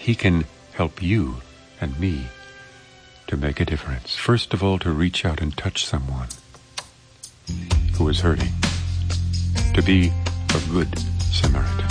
He can help you and me to make a difference. First of all, to reach out and touch someone who is hurting. To be a good Samaritan.